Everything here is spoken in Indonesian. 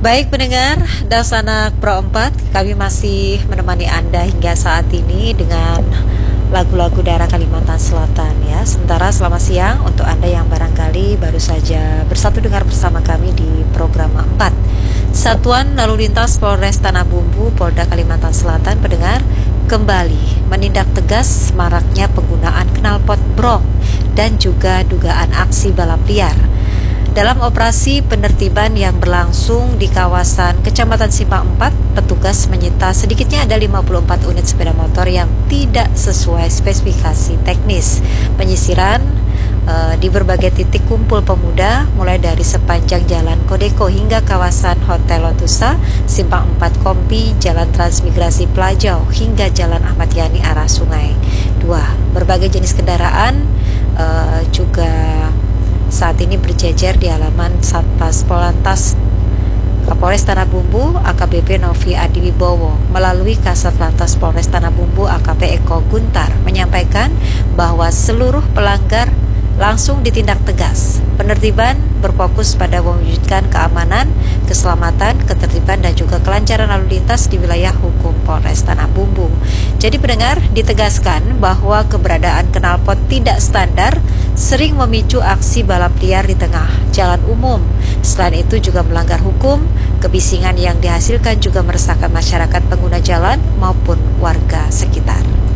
Baik pendengar dan sanak Pro 4, kami masih menemani Anda hingga saat ini dengan lagu-lagu daerah Kalimantan Selatan ya. Sementara selamat siang untuk Anda yang barangkali baru saja bersatu dengar bersama kami di program 4. Satuan Lalu Lintas Polres Tanah Bumbu Polda Kalimantan Selatan pendengar kembali menindak tegas maraknya penggunaan knalpot brong dan juga dugaan aksi balap liar. Dalam operasi penertiban yang berlangsung di kawasan Kecamatan Simpang 4, petugas menyita sedikitnya ada 54 unit sepeda motor yang tidak sesuai spesifikasi teknis. Penyisiran di berbagai titik kumpul pemuda, mulai dari sepanjang Jalan Kodeko hingga kawasan Hotel Lotusa, Simpang 4 Kompi, Jalan Transmigrasi Plajau, hingga Jalan Ahmad Yani arah Sungai 2. Berbagai jenis kendaraan juga saat ini berjejer di halaman Satpas Polantas Kapolres Tanah Bumbu AKBP Novi Adiwibowo melalui Kasat Lantas Polres Tanah Bumbu AKP Eko Guntar menyampaikan bahwa seluruh pelanggar langsung ditindak tegas. Penertiban berfokus pada mewujudkan keamanan, keselamatan, ketertiban dan juga kelancaran lalu lintas di wilayah hukum Polres Tanah Bumbu. Jadi pendengar, ditegaskan bahwa keberadaan knalpot tidak standar sering memicu aksi balap liar di tengah jalan umum. Selain itu juga melanggar hukum, kebisingan yang dihasilkan juga meresahkan masyarakat pengguna jalan maupun warga sekitar.